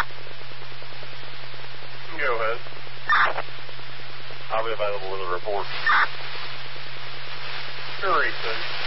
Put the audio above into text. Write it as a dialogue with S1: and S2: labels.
S1: Go ahead.
S2: I'll be available with a report.
S1: Sure, Ethan.